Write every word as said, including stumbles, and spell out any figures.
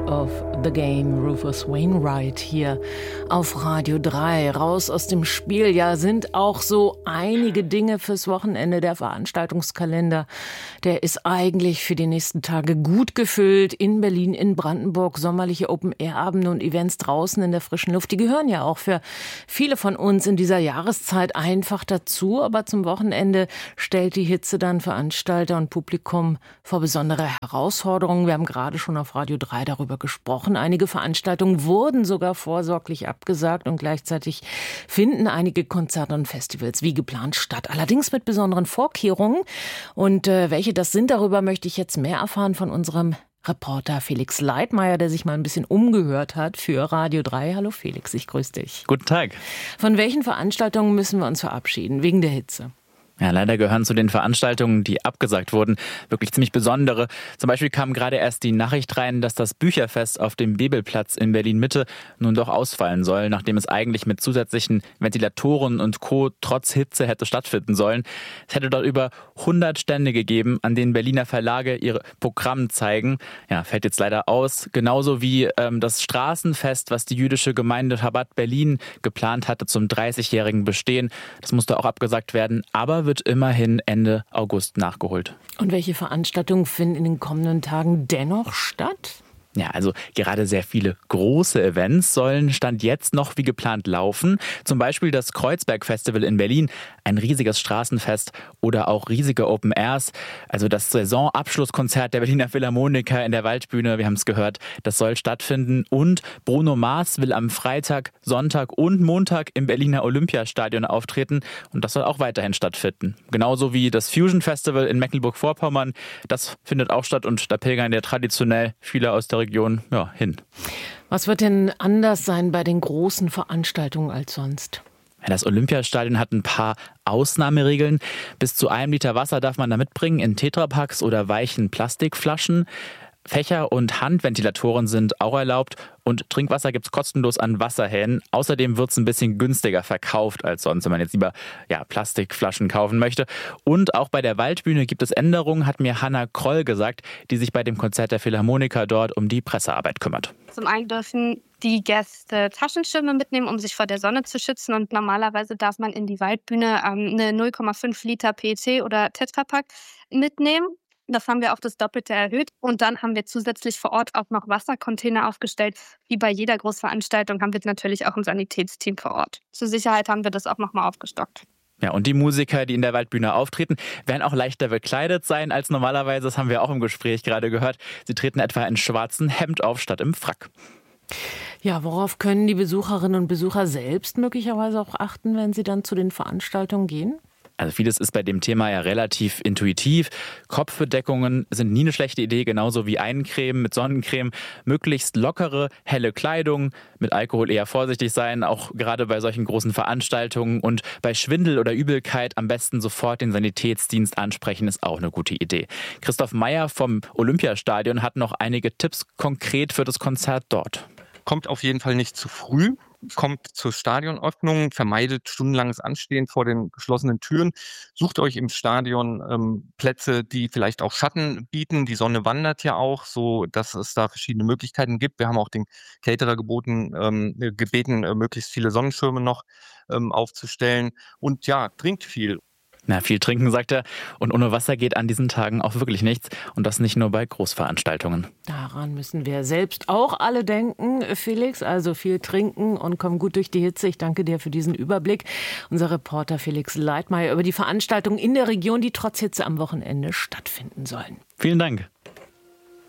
of the Game, Rufus Wainwright hier auf Radio drei. Raus aus dem Spiel, ja, sind auch so einige Dinge fürs Wochenende. Der Veranstaltungskalender, der ist eigentlich für die nächsten Tage gut gefüllt. In Berlin, in Brandenburg, sommerliche Open-Air-Abende und Events draußen in der frischen Luft. Die gehören ja auch für viele von uns in dieser Jahreszeit einfach dazu. Aber zum Wochenende stellt die Hitze dann Veranstalter und Publikum vor besondere Herausforderungen. Wir haben gerade schon auf Radio drei darüber gesprochen. Einige Veranstaltungen wurden sogar vorsorglich abgesagt und gleichzeitig finden einige Konzerte und Festivals wie geplant statt. Allerdings mit besonderen Vorkehrungen. Und äh, welche das sind, darüber möchte ich jetzt mehr erfahren von unserem Reporter Felix Leitmayr, der sich mal ein bisschen umgehört hat für Radio drei. Hallo Felix, ich grüße dich. Guten Tag. Von welchen Veranstaltungen müssen wir uns verabschieden, wegen der Hitze? Ja, leider gehören zu den Veranstaltungen, die abgesagt wurden, wirklich ziemlich besondere. Zum Beispiel kam gerade erst die Nachricht rein, dass das Bücherfest auf dem Bebelplatz in Berlin-Mitte nun doch ausfallen soll, nachdem es eigentlich mit zusätzlichen Ventilatoren und Co. trotz Hitze hätte stattfinden sollen. Es hätte dort über hundert Stände gegeben, an denen Berliner Verlage ihre Programme zeigen. Ja, fällt jetzt leider aus. Genauso wie ähm, das Straßenfest, was die jüdische Gemeinde Chabad Berlin geplant hatte zum dreißigjährigen Bestehen. Das musste auch abgesagt werden, aber wird immerhin Ende August nachgeholt. Und welche Veranstaltungen finden in den kommenden Tagen dennoch statt? Ja, also gerade sehr viele große Events sollen Stand jetzt noch wie geplant laufen. Zum Beispiel das Kreuzberg-Festival in Berlin, ein riesiges Straßenfest oder auch riesige Open Airs. Also das Saisonabschlusskonzert der Berliner Philharmoniker in der Waldbühne, wir haben es gehört, das soll stattfinden. Und Bruno Mars will am Freitag, Sonntag und Montag im Berliner Olympiastadion auftreten. Und das soll auch weiterhin stattfinden. Genauso wie das Fusion Festival in Mecklenburg-Vorpommern. Das findet auch statt und da pilgern ja traditionell viele aus der Region ja, hin. Was wird denn anders sein bei den großen Veranstaltungen als sonst? Ja, das Olympiastadion hat ein paar Ausnahmeregeln. Bis zu einem Liter Wasser darf man da mitbringen in Tetrapacks oder weichen Plastikflaschen. Fächer und Handventilatoren sind auch erlaubt und Trinkwasser gibt es kostenlos an Wasserhähnen. Außerdem wird es ein bisschen günstiger verkauft als sonst, wenn man jetzt lieber ja, Plastikflaschen kaufen möchte. Und auch bei der Waldbühne gibt es Änderungen, hat mir Hanna Kroll gesagt, die sich bei dem Konzert der Philharmoniker dort um die Pressearbeit kümmert. Zum einen dürfen die Gäste Taschenschirme mitnehmen, um sich vor der Sonne zu schützen. Und normalerweise darf man in die Waldbühne ähm, eine null Komma fünf Liter P E T oder Tetrapack mitnehmen. Das haben wir auf das Doppelte erhöht. Und dann haben wir zusätzlich vor Ort auch noch Wassercontainer aufgestellt. Wie bei jeder Großveranstaltung haben wir natürlich auch ein Sanitätsteam vor Ort. Zur Sicherheit haben wir das auch nochmal aufgestockt. Ja, und die Musiker, die in der Waldbühne auftreten, werden auch leichter bekleidet sein als normalerweise. Das haben wir auch im Gespräch gerade gehört. Sie treten etwa in schwarzem Hemd auf statt im Frack. Ja, worauf können die Besucherinnen und Besucher selbst möglicherweise auch achten, wenn sie dann zu den Veranstaltungen gehen? Also vieles ist bei dem Thema ja relativ intuitiv. Kopfbedeckungen sind nie eine schlechte Idee, genauso wie Eincremen mit Sonnencreme. Möglichst lockere, helle Kleidung, mit Alkohol eher vorsichtig sein, auch gerade bei solchen großen Veranstaltungen. Und bei Schwindel oder Übelkeit am besten sofort den Sanitätsdienst ansprechen, ist auch eine gute Idee. Christoph Meyer vom Olympiastadion hat noch einige Tipps konkret für das Konzert dort. Kommt auf jeden Fall nicht zu früh, kommt zur Stadionöffnung, vermeidet stundenlanges Anstehen vor den geschlossenen Türen, sucht euch im Stadion ähm, Plätze, die vielleicht auch Schatten bieten. Die Sonne wandert ja auch, so dass es da verschiedene Möglichkeiten gibt. Wir haben auch den Caterer geboten, ähm, gebeten, äh, möglichst viele Sonnenschirme noch ähm, aufzustellen. Und ja, trinkt viel. Na, viel trinken, sagt er. Und ohne Wasser geht an diesen Tagen auch wirklich nichts. Und das nicht nur bei Großveranstaltungen. Daran müssen wir selbst auch alle denken, Felix. Also viel trinken und komm gut durch die Hitze. Ich danke dir für diesen Überblick. Unser Reporter Felix Leitmayr über die Veranstaltungen in der Region, die trotz Hitze am Wochenende stattfinden sollen. Vielen Dank.